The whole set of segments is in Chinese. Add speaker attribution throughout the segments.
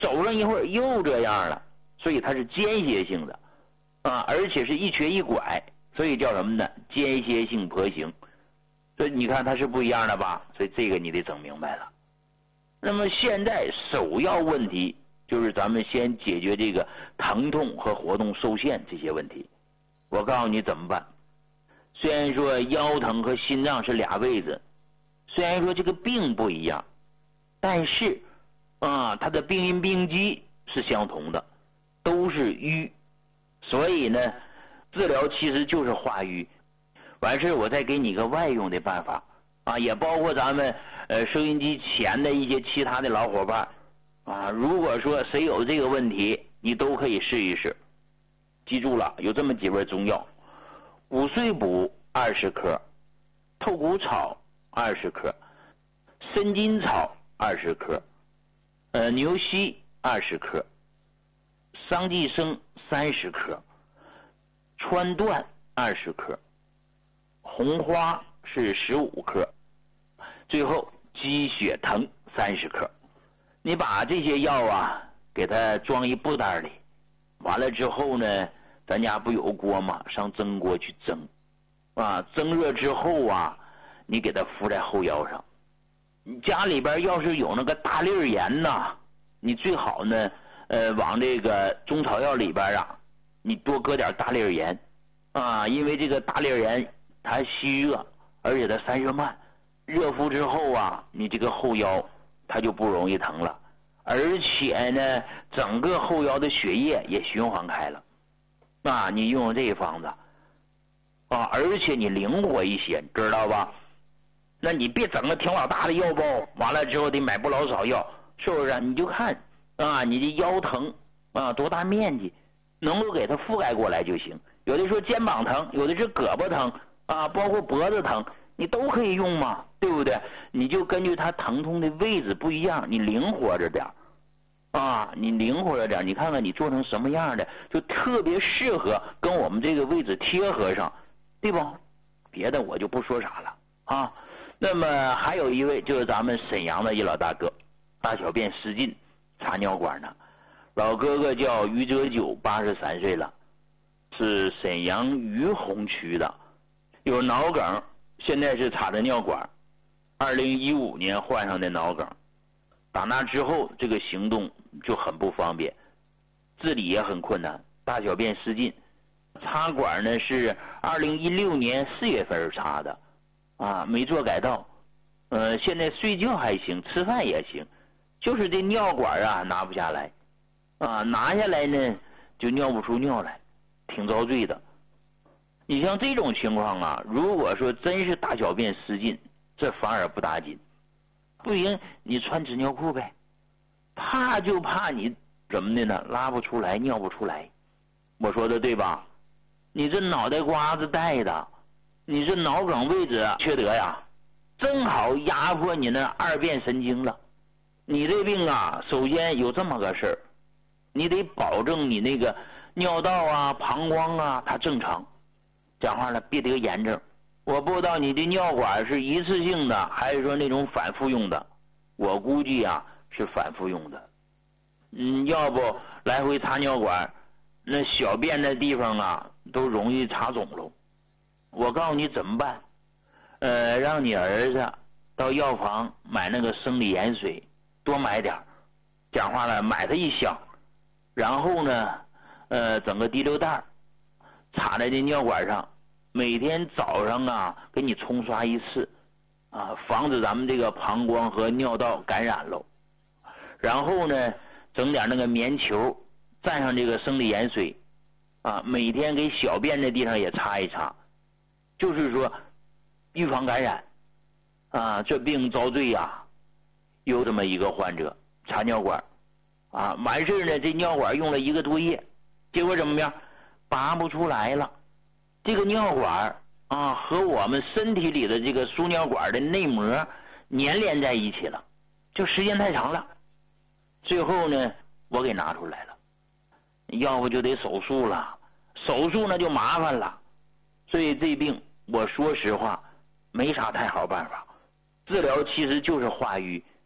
Speaker 1: 走上一会儿又这样了，所以它是间歇性的啊，而且是一瘸一拐，所以叫什么呢？间歇性跛行。所以你看它是不一样的吧？所以这个你得整明白了。那么现在首要问题就是咱们先解决这个疼痛和活动受限这些问题。我告诉你怎么办。虽然说腰疼和心脏是俩位置，虽然说这个病不一样，但是它的病因病机是相同的，都是瘀，所以呢治疗其实就是化瘀。完事我再给你个外用的办法啊，也包括咱们收音机前的一些其他的老伙伴啊，如果说谁有这个问题，你都可以试一试。记住了，有这么几味中药：五蕈补20克，透骨草20克，参筋草20克，牛膝20克，桑寄生30克，川椴20克，红花是15克，最后鸡血藤30克。你把这些药啊给它装一布袋里，完了之后呢，咱家不有锅吗？上蒸锅去蒸啊，蒸热之后啊，你给它敷在后腰上。你家里边要是有那个大粒盐呐，你最好呢往这个中草药里边啊，你多搁点大粒盐啊，因为这个大粒盐它吸热，而且它散热慢，热敷之后啊，你这个后腰它就不容易疼了，而且呢整个后腰的血液也循环开了啊，你用这个方子啊，而且你灵活一些，知道吧？那你别整个挺老大的药包，完了之后得买不老少药，是不是？你就看啊，你的腰疼啊多大面积，能够给它覆盖过来就行。有的说肩膀疼，有的是胳膊疼啊，包括脖子疼，你都可以用嘛，对不对？你就根据它疼痛的位置不一样，你灵活着点啊，你灵活着点，你看看你做成什么样的，就特别适合跟我们这个位置贴合上，对不？别的我就不说啥了啊。那么还有一位就是咱们沈阳的一老大哥，大小便失禁，插尿管呢。老哥哥叫于哲九，83岁了，是沈阳于洪区的，有脑梗，现在是插的尿管，2015年患上的脑梗，打那之后这个行动就很不方便，自理也很困难，大小便失禁。插管呢是2016年4月份插的啊，没做改道，现在睡觉还行，吃饭也行，就是这尿管啊拿不下来啊，拿下来呢就尿不出尿来，挺遭罪的。你像这种情况啊，如果说真是大小便失禁，这反而不打紧，不行你穿纸尿裤呗，怕就怕你怎么的呢？拉不出来，尿不出来。我说的对吧？你这脑袋瓜子带的，你这脑梗位置缺德呀，正好压迫你那二便神经了。你这病啊，首先有这么个事儿，你得保证你那个尿道啊、膀胱啊它正常。讲话了，别得炎症。我不知道你的尿管是一次性的，还是说那种反复用的。我估计啊是反复用的。要不来回插尿管，那小便的地方啊都容易插肿了。我告诉你怎么办，让你儿子到药房买那个生理盐水，多买点。讲话了，买它一箱，然后呢，整个滴溜袋插在这尿管上，每天早上啊给你冲刷一次啊，防止咱们这个膀胱和尿道感染喽。然后呢，整点那个棉球，蘸上这个生理盐水啊，每天给小便的地方也擦一擦，就是说预防感染啊。这病遭罪呀，有这么一个患者插尿管啊，完事呢这尿管用了1个多月，结果怎么样？拔不出来了。这个尿管啊和我们身体里的这个输尿管的内膜粘连在一起了，就时间太长了。最后呢我给拿出来了，要不就得手术了，手术那就麻烦了。所以这病我说实话没啥太好办法，治疗其实就是化瘀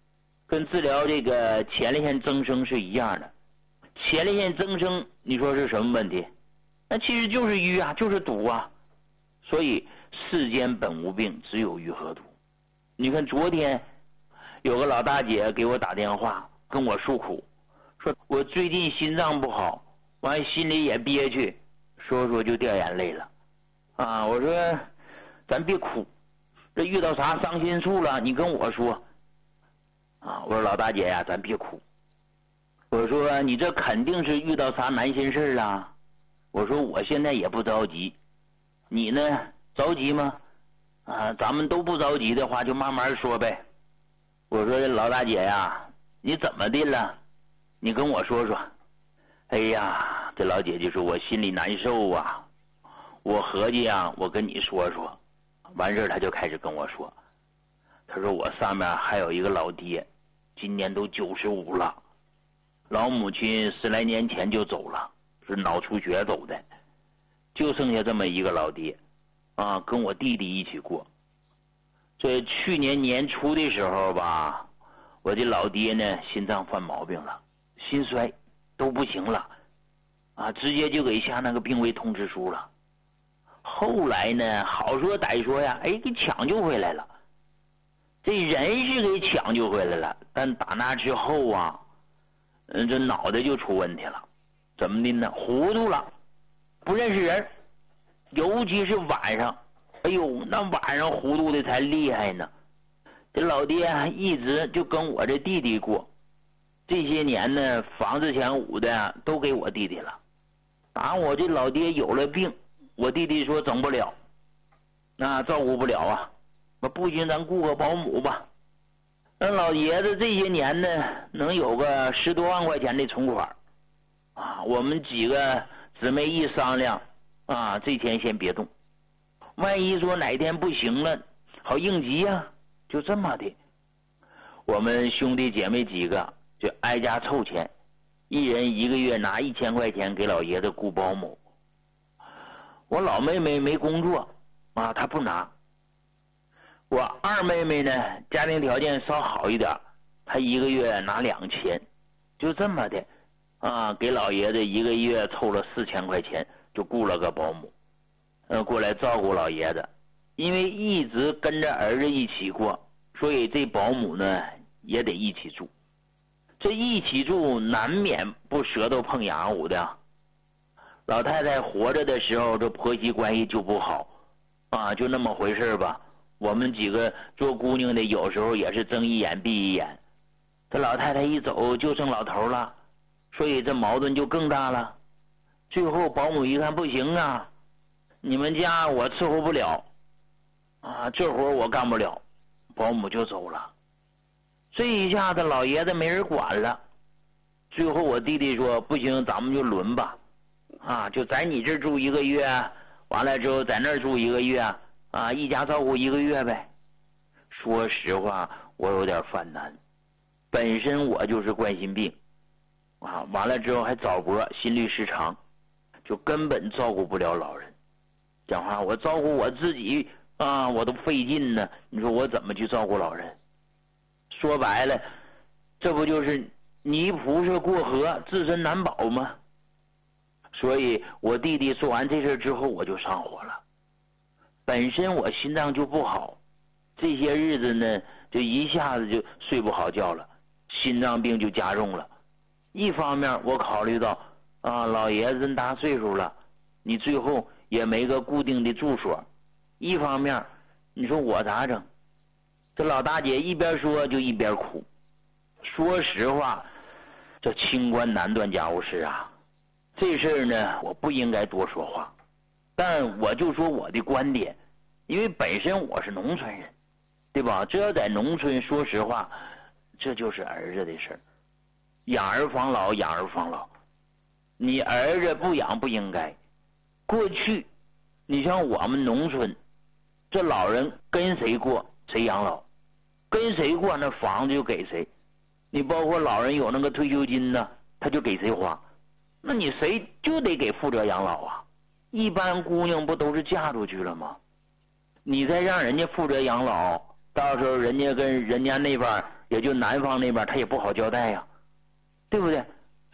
Speaker 1: 跟治疗这个前列腺增生是一样的。前列腺增生，你说是什么问题？那其实就是瘀啊，就是堵啊。所以世间本无病，只有瘀和堵。你看昨天有个老大姐给我打电话跟我诉苦，说我最近心脏不好，完心里也憋屈，说就掉眼泪了啊。我说咱别哭，这遇到啥伤心处了你跟我说啊。我说老大姐呀，咱别哭。我说你这肯定是遇到啥难心事了。我说我现在也不着急，你呢着急吗？啊，咱们都不着急的话就慢慢说呗。我说老大姐呀，你怎么的了？你跟我说说。哎呀，这老姐就说我心里难受啊，我合计啊，我跟你说说。完事他就开始跟我说，他说我上面还有一个老爹，今年都95了，老母亲10来年前就走了，是脑出血走的，就剩下这么一个老爹啊，跟我弟弟一起过。这去年年初的时候吧，我的老爹呢心脏犯毛病了，心衰都不行了啊，直接就给下那个病危通知书了。后来呢，好说歹说呀，哎，给抢救回来了。这人是给抢救回来了，但打那之后啊，这脑袋就出问题了。怎么的呢？糊涂了，不认识人，尤其是晚上。哎呦，那晚上糊涂的才厉害呢。这老爹一直就跟我这弟弟过，这些年呢，房子前屋的都给我弟弟了。打我这老爹有了病，我弟弟说整不了，那照顾不了啊，不行，咱雇个保姆吧。那老爷子这些年呢，能有个10多万块钱的存款啊。我们几个姊妹一商量啊，这钱先别动，万一说哪天不行了，好应急呀。就这么的，我们兄弟姐妹几个就挨家凑钱，一人1个月拿1000块钱给老爷子雇保姆。我老妹妹没工作啊，她不拿。我二妹妹呢，家庭条件稍好一点，她1个月拿2000，就这么的啊，给老爷子1个月凑了4000块钱，就雇了个保姆，过来照顾老爷子。因为一直跟着儿子一起过，所以这保姆呢也得一起住。这一起住难免不舌头碰痒痒的。老太太活着的时候，这婆媳关系就不好啊，就那么回事吧。我们几个做姑娘的有时候也是睁一眼闭一眼。这老太太一走就剩老头了，所以这矛盾就更大了。最后保姆一看不行啊，你们家我伺候不了啊，这活我干不了，保姆就走了。这一下子老爷子没人管了。最后我弟弟说不行，咱们就轮吧啊，就在你这儿住1个月，完了之后在那儿住1个月啊，一家照顾1个月呗。说实话，我有点犯难，本身我就是冠心病啊，完了之后还早搏心律失常，就根本照顾不了老人。讲话我照顾我自己啊，我都费劲呢，你说我怎么去照顾老人？说白了，这不就是泥菩萨过河，自身难保吗？所以我弟弟说完这事之后，我就上火了。本身我心脏就不好，这些日子呢，就一下子就睡不好觉了，心脏病就加重了。一方面我考虑到啊，老爷子这么大岁数了，你最后也没个固定的住所；一方面，你说我咋整？这老大姐一边说就一边哭。说实话，这清官难断家务事啊，这事儿呢，我不应该多说话，但我就说我的观点，因为本身我是农村人，对吧？这要在农村，说实话，这就是儿子的事儿，养儿防老，养儿防老。你儿子不养不应该。过去，你像我们农村，这老人跟谁过，谁养老。跟谁过，那房子就给谁。你包括老人有那个退休金呢，他就给谁花。那你谁就得给负责养老啊。一般姑娘不都是嫁出去了吗？你再让人家负责养老，到时候人家跟人家那边也就南方那边他也不好交代呀，对不对？